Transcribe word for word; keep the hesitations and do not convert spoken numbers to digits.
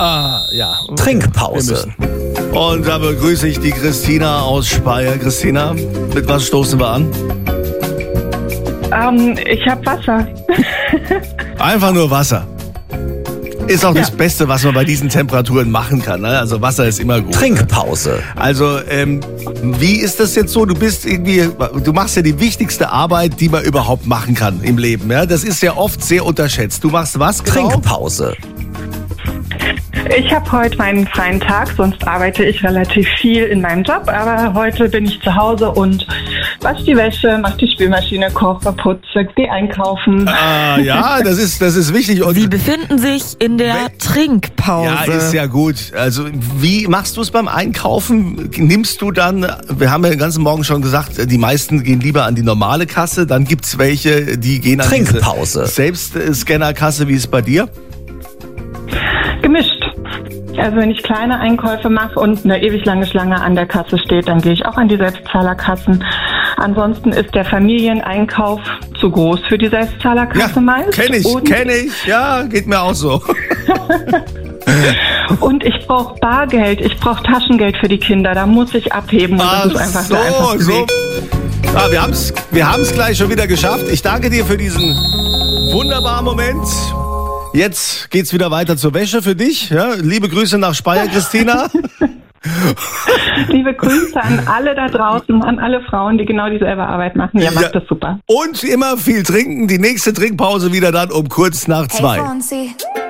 Ah, ja. Okay. Trinkpause. Und da begrüße ich die Christina aus Speyer. Christina, mit was stoßen wir an? Ähm, ich habe Wasser. Einfach nur Wasser. Ist auch Ja. das Beste, was man bei diesen Temperaturen machen kann. Ne? Also Wasser ist immer gut. Trinkpause. Also, ähm, wie ist das jetzt so? Du bist irgendwie, du machst ja die wichtigste Arbeit, die man überhaupt machen kann im Leben. Ja? Das ist ja oft sehr unterschätzt. Du machst was genau? Trinkpause. Ich habe heute meinen freien Tag, sonst arbeite ich relativ viel in meinem Job, aber heute bin ich zu Hause und wasche die Wäsche, mache die Spülmaschine, koche, putze, gehe einkaufen. Ah, ja, das ist, das ist wichtig. Und Sie befinden sich in der We- Trinkpause. ja, ist ja gut. Also, wie machst du es beim Einkaufen? Nimmst du dann, wir haben ja den ganzen Morgen schon gesagt, die meisten gehen lieber an die normale Kasse, dann gibt's welche, die gehen an Trinkpause. diese Selbstscannerkasse. Wie ist es bei dir? Gemischt. Also wenn ich kleine Einkäufe mache und eine ewig lange Schlange an der Kasse steht, dann gehe ich auch an die Selbstzahlerkassen. Ansonsten ist der Familieneinkauf zu groß für die Selbstzahlerkasse meist. kenn ich, und, kenn ich. Ja, geht mir auch so. Und ich brauche Bargeld, ich brauche Taschengeld für die Kinder, da muss ich abheben und das ist einfach so, der einfachste so. Weg. Ah, wir haben es wir haben's gleich schon wieder geschafft. Ich danke dir für diesen wunderbaren Moment. Jetzt geht's wieder weiter zur Wäsche für dich. Ja, liebe Grüße nach Speyer, Christina. Liebe Grüße an alle da draußen, an alle Frauen, die genau dieselbe Arbeit machen. Ihr macht Ja. das super. Und immer viel trinken. Die nächste Trinkpause wieder dann um kurz nach zwei. Hey Fonzie.